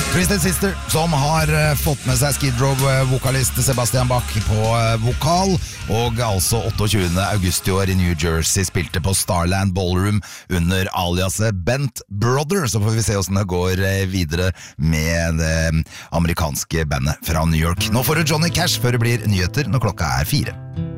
Twisted Sister, som har fått med seg Skid Row-vokalist Sebastian Bach på vokal, og altså 28. august i år i New Jersey spilte på Starland Ballroom under aliaset Bent Brother. Så får vi se hvordan det går videre med det amerikanske bandet fra New York. Nå får du Johnny Cash før det blir nyheter når klokka er 4.